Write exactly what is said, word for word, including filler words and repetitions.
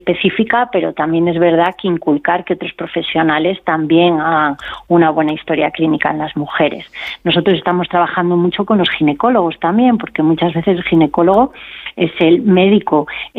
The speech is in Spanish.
específica, pero también es verdad que inculcar que otros profesionales también hagan una buena historia clínica en las mujeres. Nosotros estamos trabajando mucho con los ginecólogos también, porque muchas veces el ginecólogo es el médico